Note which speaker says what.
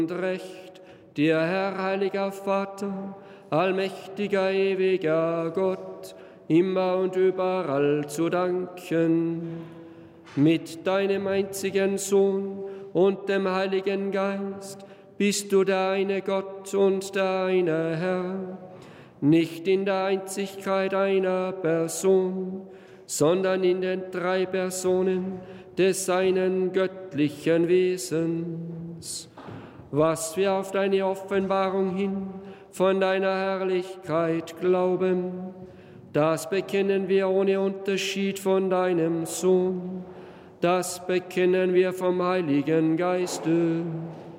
Speaker 1: und Recht, dir, Herr, heiliger Vater, allmächtiger, ewiger Gott, immer und überall zu danken. Mit deinem einzigen Sohn und dem Heiligen Geist bist du der eine Gott und der eine Herr, nicht in der Einzigkeit einer Person, sondern in den drei Personen des einen göttlichen Wesens. Was wir auf deine Offenbarung hin von deiner Herrlichkeit glauben, das bekennen wir ohne Unterschied von deinem Sohn, das bekennen wir vom Heiligen Geiste.